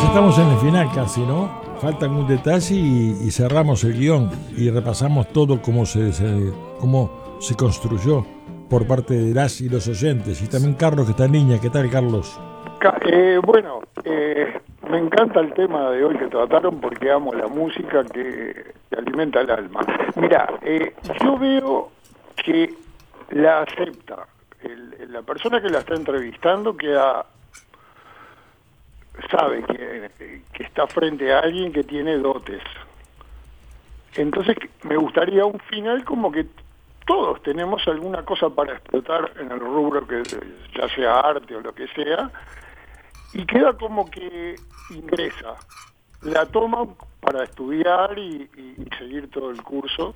estamos en el final casi, ¿no? Falta algún detalle y cerramos el guión y repasamos todo cómo se construyó por parte de las y los oyentes. Y también Carlos, que está en línea. ¿Qué tal, Carlos? Me encanta el tema de hoy que trataron porque amo la música que alimenta el alma. Mira, yo veo que la acepta. La persona que la está entrevistando sabe que está frente a alguien que tiene dotes. Entonces me gustaría un final como que todos tenemos alguna cosa para explotar en el rubro, que ya sea arte o lo que sea, y queda como que ingresa, la toma para estudiar y seguir todo el curso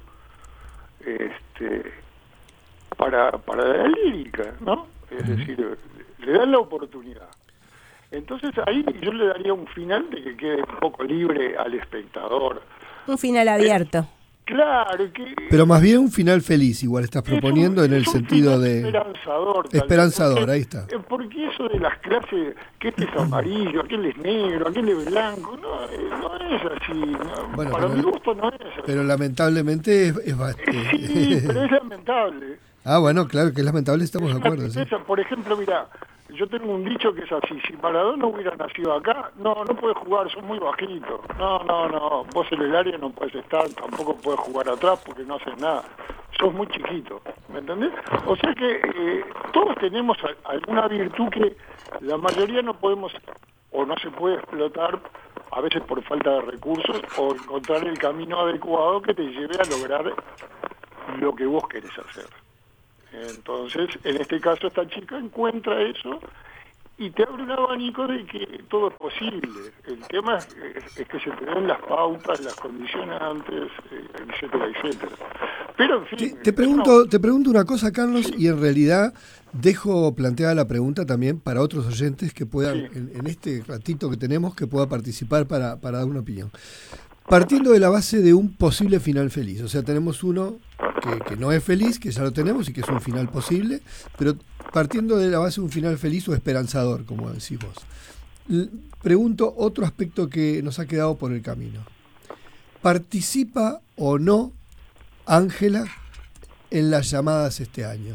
para la lírica, ¿no? Es decir, le dan la oportunidad. Entonces ahí yo le daría un final de que quede un poco libre al espectador. Un final abierto. Claro. Pero más bien un final feliz, igual estás proponiendo en el sentido de... Esperanzador, ahí está. Porque eso de las clases, que este es amarillo, aquel es negro, aquel es blanco, no es así. No. Bueno, para mi gusto no es así. Pero lamentablemente Sí, pero es lamentable. Ah, bueno, claro que es lamentable, estamos de acuerdo. Sí. Por ejemplo, mira, yo tengo un dicho que es así: si Maradona hubiera nacido acá, no puedes jugar, sos muy bajito. No, vos en el área no puedes estar, tampoco puedes jugar atrás porque no haces nada, sos muy chiquito, ¿me entendés? O sea que todos tenemos alguna virtud que la mayoría no podemos o no se puede explotar, a veces por falta de recursos o encontrar el camino adecuado que te lleve a lograr lo que vos querés hacer. Entonces, en este caso, esta chica encuentra eso y te abre un abanico de que todo es posible. El tema es que se te den las pautas, las condicionantes, etcétera, etcétera. Pero, en fin... Te pregunto una cosa, Carlos, sí. Y en realidad dejo planteada la pregunta también para otros oyentes que puedan, sí, en este ratito que tenemos, que pueda participar para dar una opinión. Partiendo de la base de un posible final feliz, o sea, tenemos uno que no es feliz, que ya lo tenemos y que es un final posible, pero partiendo de la base de un final feliz o esperanzador, como decís vos. Pregunto otro aspecto que nos ha quedado por el camino. ¿Participa o no Ángela en las llamadas este año?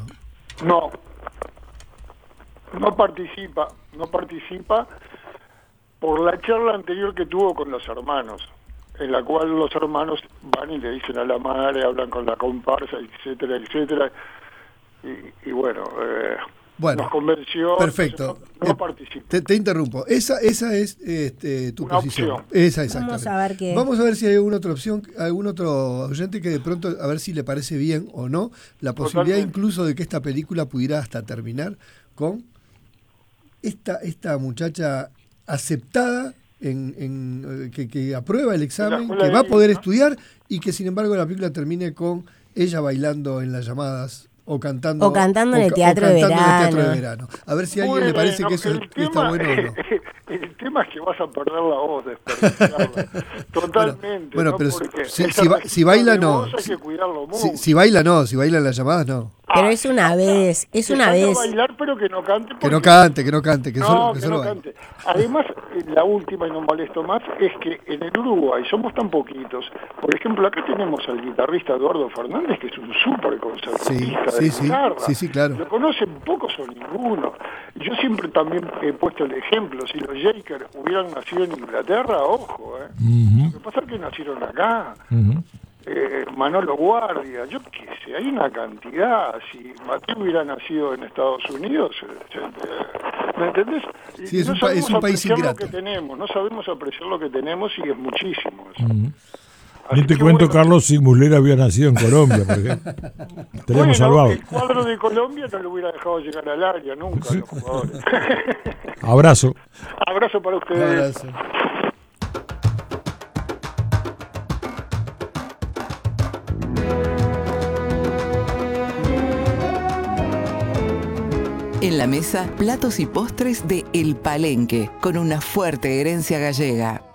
No participa por la charla anterior que tuvo con los hermanos, en la cual los hermanos van y le dicen a la madre, hablan con la comparsa, etcétera, y bueno, nos convenció. Perfecto. No participa. Te interrumpo. Esa es tu una posición. Opción. Esa, exactamente. Vamos a ver si hay alguna otra opción, algún otro oyente que de pronto, a ver si le parece bien o no, la posibilidad Totalmente. Incluso de que esta película pudiera hasta terminar con esta muchacha aceptada, que aprueba el examen, que va a poder estudiar y que sin embargo la película termine con ella bailando en las llamadas o cantando en el teatro de verano. A ver si a alguien le parece que eso está bueno o no. El tema es que vas a perder la voz desperdiciarla. Totalmente. Bueno, ¿no? pero si baila no. Hay que cuidarlo mucho. Si baila en las llamadas no. Pero es una vez. Bailar, pero que no cante. Que no cante. Que no solo cante. Además, la última, y no molesto más, es que en el Uruguay somos tan poquitos. Por ejemplo, acá tenemos al guitarrista Eduardo Fernández, que es un súper concertista de guitarra. Sí, claro. Lo conocen pocos o ninguno. Yo siempre también he puesto el ejemplo. Si los Jakers hubieran nacido en Inglaterra, ojo, Lo que pasa es que nacieron acá. Manolo Guardia, yo qué sé, hay una cantidad. Si Mateo hubiera nacido en Estados Unidos, ¿me entendés? Sí, es un país ingrato. No sabemos apreciar lo que tenemos y es muchísimo. Yo te cuento, Carlos, si Muslera había nacido en Colombia, por ejemplo. Tenemos salvado. El cuadro de Colombia no lo hubiera dejado llegar al área nunca, los jugadores. Abrazo. Abrazo para ustedes. Abrazo. En la mesa, platos y postres de El Palenque, con una fuerte herencia gallega.